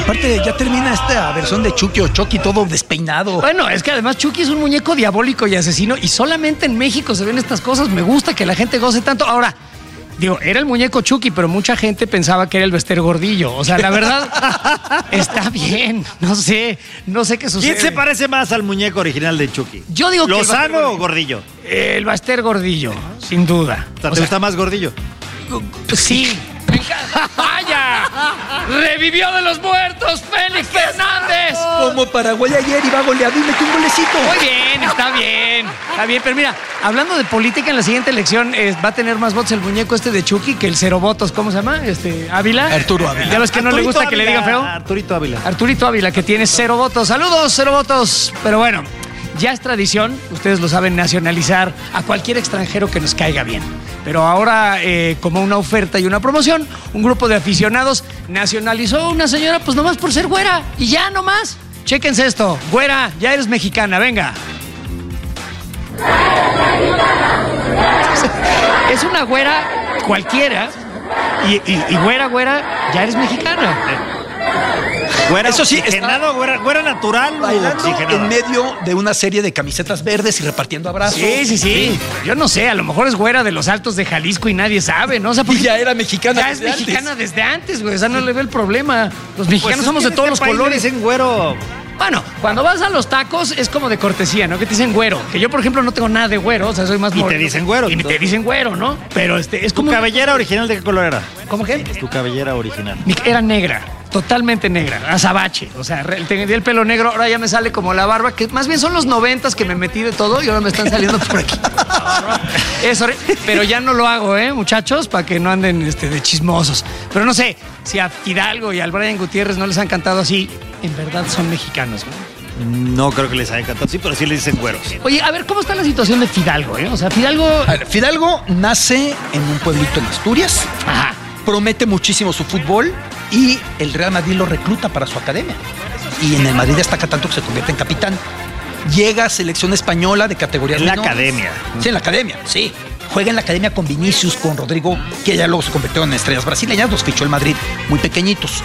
aparte ya termina esta versión de Chucky o Chucky todo despeinado. Bueno, es que además Chucky es un muñeco diabólico y asesino y solamente en México se ven estas cosas. Me gusta que la gente goce tanto. Ahora, digo, era el muñeco Chucky, pero mucha gente pensaba que era el Bester Gordillo. O sea, la verdad, está bien. No sé qué sucede. ¿Quién se parece más al muñeco original de Chucky? Yo digo que ¿Lozano o Gordillo? El Bester Gordillo, sin duda. ¿Te gusta más Gordillo? Sí. ¡Vaya! ¡Revivió de los muertos Félix Fernández! Como Paraguay ayer iba goleado y metió un golecito. Muy bien, está bien. Está bien, pero mira, hablando de política, en la siguiente elección va a tener más votos el muñeco de Chucky que el cero votos. ¿Cómo se llama? ¿Ávila? Arturo Ávila. ¿Ya ves que no le gusta que le digan feo? Arturito Ávila. Arturito Ávila, que tiene 0 votos. ¡Saludos, 0 votos! Pero bueno, ya es tradición, ustedes lo saben, nacionalizar a cualquier extranjero que nos caiga bien. Pero ahora, como una oferta y una promoción, un grupo de aficionados nacionalizó a una señora pues nomás por ser güera. Y ya nomás. Chéquense esto. Güera, ya eres mexicana, venga. Es una güera cualquiera. Y güera, ya eres mexicana. Güera, eso sí, oxigenado, güera natural, bailando oxigenado. en medio de una serie de camisetas verdes y repartiendo abrazos. Sí. Yo no sé, a lo mejor es güera de los Altos de Jalisco y nadie sabe, ¿no? O sea, Y ya era mexicana. ya es mexicana desde antes, güey. O sea, no le ve el problema. Los mexicanos somos de todos los colores. Dicen güero. Bueno, cuando vas a los tacos es como de cortesía, ¿no? Que te dicen güero. Que yo, por ejemplo, no tengo nada de güero, o sea, soy más Y moreno. te dicen güero. Y te dicen güero, ¿no? Pero es ¿Tu como... cabellera original de qué color era? ¿Cómo qué? Tu cabellera original. Era negra. Totalmente negra, azabache. O sea, tenía el pelo negro, ahora ya me sale como la barba, que más bien son los 90s que me metí de todo y ahora me están saliendo por aquí. Eso, pero ya no lo hago, muchachos, para que no anden de chismosos. Pero no sé, si a Fidalgo y al Brian Gutiérrez no les han cantado así, en verdad son mexicanos, ¿no? No creo que les haya cantado, sí, pero sí le dicen güeros. Oye, a ver, ¿cómo está la situación de Fidalgo, O sea, Fidalgo... A ver, Fidalgo nace en un pueblito en Asturias. Ajá. Promete muchísimo su fútbol y el Real Madrid lo recluta para su academia. Y en el Madrid destaca tanto que se convierte en capitán. Llega a selección española de categorías menores. En la academia. Sí, en la academia, sí. Juega en la academia con Vinicius, con Rodrigo, que ya luego se convirtieron en estrellas brasileñas. Los fichó el Madrid muy pequeñitos.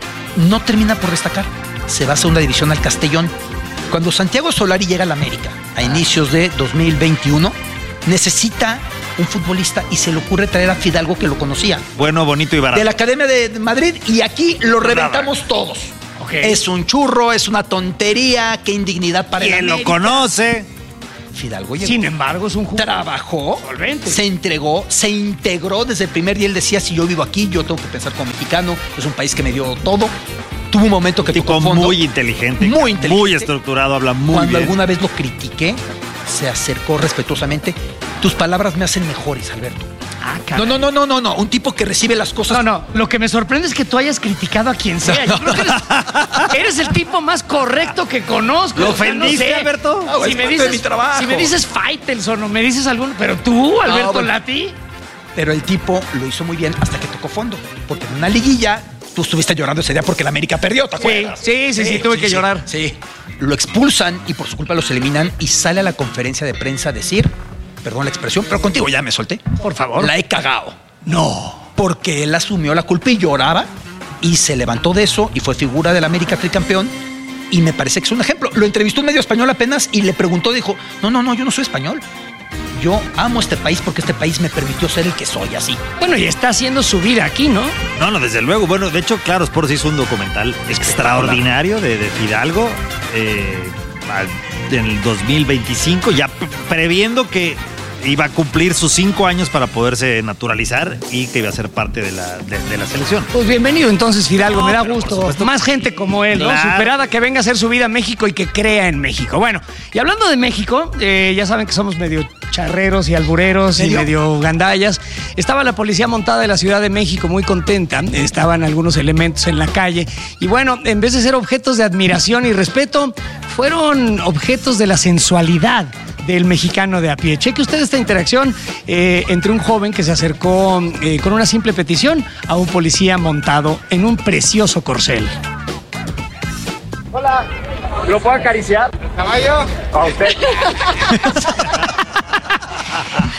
No termina por destacar. Se va a segunda división al Castellón. Cuando Santiago Solari llega al América a inicios de 2021, necesita un futbolista y se le ocurre traer a Fidalgo, que lo conocía. Bueno, bonito y barato. De la Academia de Madrid, y aquí lo reventamos todos. Okay. Es un churro, es una tontería, qué indignidad para el ¿Quién lo América. conoce? Fidalgo llegó. Sin embargo, es un jugador. Trabajó, Solvente. se entregó, se integró desde el primer día. Él decía, si yo vivo aquí, yo tengo que pensar como mexicano, es un país que me dio todo. Tuvo un momento que tocó fondo. Muy inteligente. Muy inteligente. Muy estructurado, habla muy Cuando bien. alguna vez lo critiqué, se acercó respetuosamente. Tus palabras me hacen mejores, Alberto. Ah, caray. No. Un tipo que recibe las cosas. No. Lo que me sorprende es que tú hayas criticado a quien sea. Yo creo que eres el tipo más correcto que conozco. ¿Lo O sea, ofendiste, Alberto? No, es parte de mi trabajo. Si me dices Faitelson o me dices algún... Pero tú, Alberto bueno. Lati... Pero el tipo lo hizo muy bien hasta que tocó fondo. Porque en una liguilla, tú estuviste llorando ese día porque el América perdió, ¿te acuerdas? Sí, tuve que llorar. Sí. Lo expulsan y por su culpa los eliminan y sale a la conferencia de prensa a decir, perdón la expresión, pero contigo ya me solté. Por favor. La he cagado. No. Porque él asumió la culpa y lloraba y se levantó de eso y fue figura del América tricampeón. Y me parece que es un ejemplo. Lo entrevistó un medio español apenas y le preguntó, dijo, no, yo no soy español. Yo amo este país porque este país me permitió ser el que soy, así. Bueno, y está haciendo su vida aquí, ¿no? No, desde luego. Bueno, de hecho, Claro Sports hizo un documental extraordinario de Fidalgo en el 2025, ya previendo que iba a cumplir sus 5 años para poderse naturalizar y que iba a ser parte de la selección. Pues bienvenido entonces, Fidalgo, me da pero por gusto. supuesto. Más gente como él, ¿no? Claro. Superada, que venga a hacer su vida a México y que crea en México. Bueno, y hablando de México, ya saben que somos medio charreros y albureros y medio gandallas. Estaba la policía montada de la Ciudad de México muy contenta, estaban algunos elementos en la calle y bueno, en vez de ser objetos de admiración y respeto, fueron objetos de la sensualidad del mexicano de a pie. Cheque usted esta interacción entre un joven que se acercó con una simple petición a un policía montado en un precioso corcel. Hola, ¿lo puedo acariciar? ¿Caballo? A usted.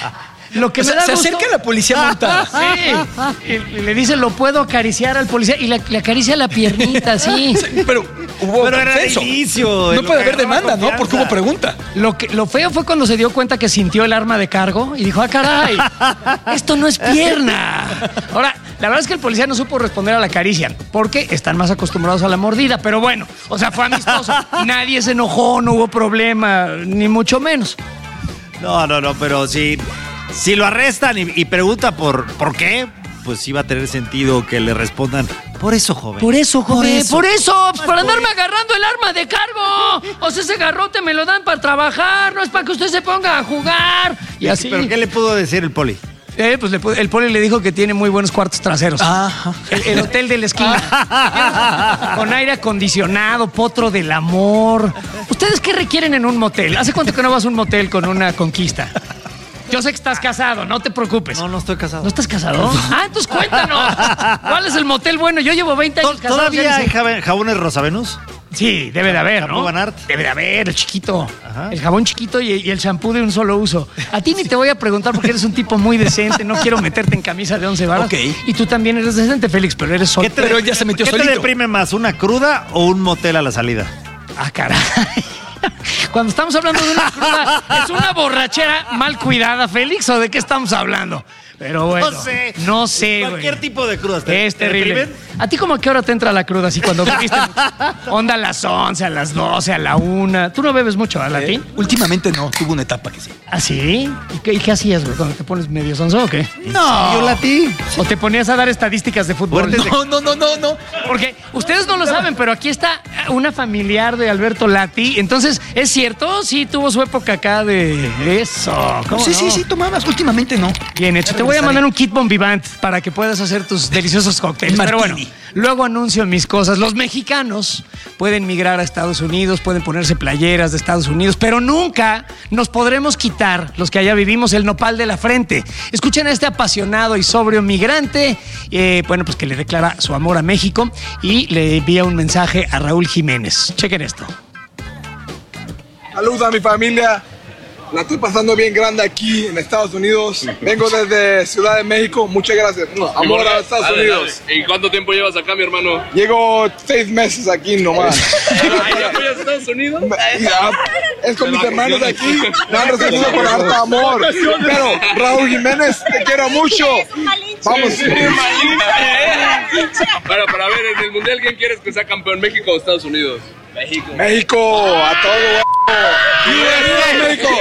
Lo que O me sea, da se gusto... acerca la policía montada. Sí. Y le dice, ¿lo puedo acariciar al policía? Y le acaricia la piernita, sí. Sí, pero hubo Pero era de consenso. inicio, No lo puede que haber agarraba demanda, ¿no? Porque confianza. hubo pregunta. Lo feo fue cuando se dio cuenta que sintió el arma de cargo y dijo, caray, esto no es pierna. Ahora, la verdad es que el policía no supo responder a la caricia porque están más acostumbrados a la mordida, pero bueno, o sea, fue amistoso. Nadie se enojó, no hubo problema, ni mucho menos. No, pero si lo arrestan y pregunta por qué, pues sí va a tener sentido que le respondan, por eso, joven. Por eso, joven, por eso, Más para por andarme eso. agarrando el arma de cargo. O sea, ese garrote me lo dan para trabajar, no es para que usted se ponga a jugar. Y así. ¿Pero qué le pudo decir el poli? Pues el poli le dijo que tiene muy buenos cuartos traseros. Ajá. El hotel de la esquina. Con aire acondicionado, potro del amor. ¿Ustedes qué requieren en un motel? ¿Hace cuánto que no vas a un motel con una conquista? Yo sé que estás casado, no te preocupes. No estoy casado. ¿No estás casado? Ah, entonces cuéntanos. ¿Cuál es el motel bueno? Yo llevo 20 años casado. ¿Todavía ya hay ni sé. jabones Rosavenus? Sí, debe de haber, ¿Shampoo ¿no? Van Aert? Debe de haber, el chiquito. Ajá. El jabón chiquito y el shampoo de un solo uso. A ti ni te voy a preguntar porque eres un tipo muy decente. No quiero meterte en camisa de 11 varas. Ok. Y tú también eres decente, Félix, pero eres solo. Pero él ya se metió ¿Qué solito. te deprime más, una cruda o un motel a la salida? Ah, caray. Cuando estamos hablando de una cruda, ¿es una borrachera mal cuidada, Félix? ¿O de qué estamos hablando? Pero bueno, no sé, güey. Cualquier tipo de crudas. Es terrible. deprimen? ¿A ti como a qué hora te entra la cruda? Así cuando bebiste onda a las 11, a las 12, a la 1. Tú no bebes mucho, ¿verdad, Latín? Últimamente no, tuvo una etapa que sí. ¿Ah, sí? ¿Y qué hacías, güey? ¿Cuando te pones medio sonso o qué? No. Yo latí. ¿O te ponías a dar estadísticas de fútbol? No. Porque ustedes no lo saben, pero aquí está una familiar de Alberto Lati. Entonces, ¿es cierto? Sí, tuvo su época acá de eso. ¿Cómo Sí, no? sí, tomabas. Últimamente no. Bien hecho. Te voy a mandar un kit Bombivant para que puedas hacer tus deliciosos cócteles. Pero bueno, Martini. luego anuncio mis cosas. Los mexicanos pueden migrar a Estados Unidos, pueden ponerse playeras de Estados Unidos, pero nunca nos podremos quitar, los que allá vivimos, el nopal de la frente. Escuchen a este apasionado y sobrio migrante, pues que le declara su amor a México y le envía un mensaje a Raúl Jiménez. Chequen esto. Saludos a mi familia. La estoy pasando bien grande aquí en Estados Unidos. Vengo desde Ciudad de México. Muchas gracias. Amor a Estados Unidos. Dale. ¿Y cuánto tiempo llevas acá, mi hermano? Llego 6 meses aquí nomás. ¿Ya apoyas a Estados Unidos? Es con mis hermanos de aquí. Me han recibido con harto amor. Pero Raúl Jiménez, te quiero mucho. Vamos. Bueno, para ver, en el Mundial, ¿quién quieres que sea campeón, México o Estados Unidos? México, a todo. México.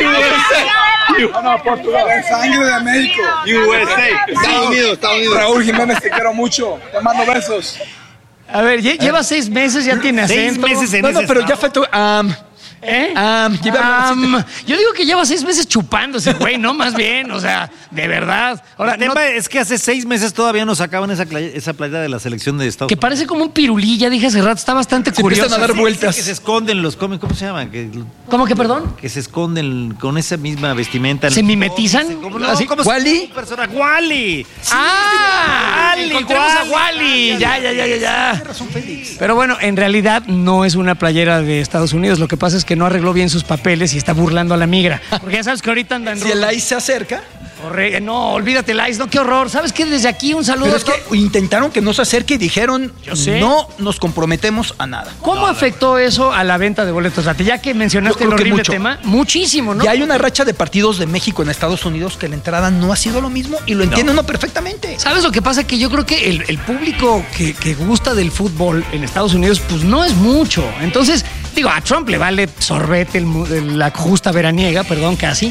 No, Portugal. La sangre de México. Estados Unidos. Raúl Jiménez, te quiero mucho. Te mando besos. A ver, lleva 6 meses, ya tiene 6 acento. meses en No, ese pero ya estado. faltó. ¿Eh? Lleva- Yo digo que lleva 6 meses chupándose, güey, no más bien, o sea, de verdad. Ahora, El tema es que hace 6 meses todavía no sacaban esa playa de la selección de Estados que parece como un pirulí, ya dije hace rato, está bastante Se curioso. empiezan a dar vueltas. Que se esconden los cómics, ¿cómo se llaman? ¿Cómo que perdón? Que se esconden con esa misma vestimenta. ¿Se mimetizan? ¿Cómo no? Así- ¿Cómo se ¿Wally? llama un personaje? ¡Wally! ¡Ah! Encontramos a Wally. Ya. Pero bueno, en realidad no es una playera de Estados Unidos. Lo que pasa es que no arregló bien sus papeles y está burlando a la migra. Porque ya sabes que ahorita andan... Si el ICE se acerca. No, olvídate el ICE, no, qué horror. ¿Sabes qué? Desde aquí un saludo Pero a es que intentaron que no se acerque y dijeron, Yo sé. no nos comprometemos a nada. ¿Cómo afectó eso a la venta de boletos? Lati? Ya que mencionaste Yo el creo que horrible mucho. tema, muchísimo, ¿no? Y hay una racha de partidos de México en Estados Unidos que la entrada no ha sido lo mismo y lo entiende uno perfectamente. ¿Sabes lo que pasa? Que yo creo que el público que gusta del fútbol en Estados Unidos, pues no es mucho. Entonces, digo, a Trump le vale sorbete la justa veraniega, perdón, casi.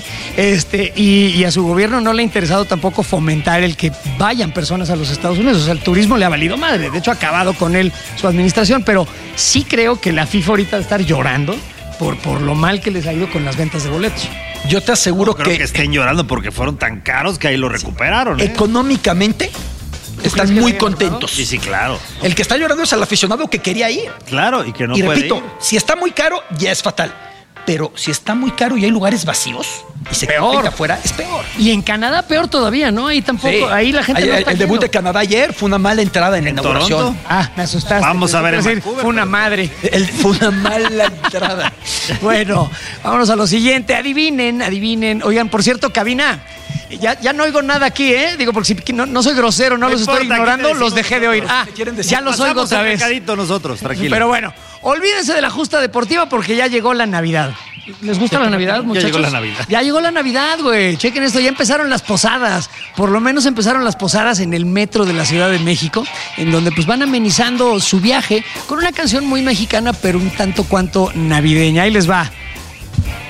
Y a su gobierno no le ha interesado tampoco fomentar el que vayan personas a los Estados Unidos. O sea, el turismo le ha valido madre. De hecho, ha acabado con él su administración. Pero sí creo que la FIFA ahorita va a estar llorando por lo mal que les ha ido con las ventas de boletos. Yo te aseguro Creo que estén llorando porque fueron tan caros que ahí lo recuperaron. económicamente crees están que muy hayan contentos. Sí, sí, claro. El que está llorando es el aficionado que quería ir. Claro, y que no y puede repito, ir. si está muy caro, ya es fatal. Pero si está muy caro y hay lugares vacíos y se Peor. queda afuera, es peor. Y en Canadá peor todavía, ¿no? Ahí tampoco, Sí. ahí la gente no está el debut yendo. de Canadá ayer fue una mala entrada en la inauguración. Toronto? Ah, me asustaste. Vamos a ver en Pensé que Vancouver, fue una pero- madre. Fue una mala entrada. Bueno, vámonos a lo siguiente. Adivinen. Oigan, por cierto, cabina. Ya no oigo nada aquí, ¿eh? Digo, porque si no soy grosero, no los estoy ignorando, los dejé de oír. Ya los oigo otra vez. Nosotros, tranquilo. Pero bueno, olvídense de la justa deportiva porque ya llegó la Navidad. ¿Les gusta la Navidad, muchachos? Ya llegó la Navidad. Ya llegó la Navidad, güey. Chequen esto, ya empezaron las posadas. Por lo menos empezaron las posadas en el metro de la Ciudad de México, en donde pues van amenizando su viaje con una canción muy mexicana, pero un tanto cuanto navideña. Ahí les va.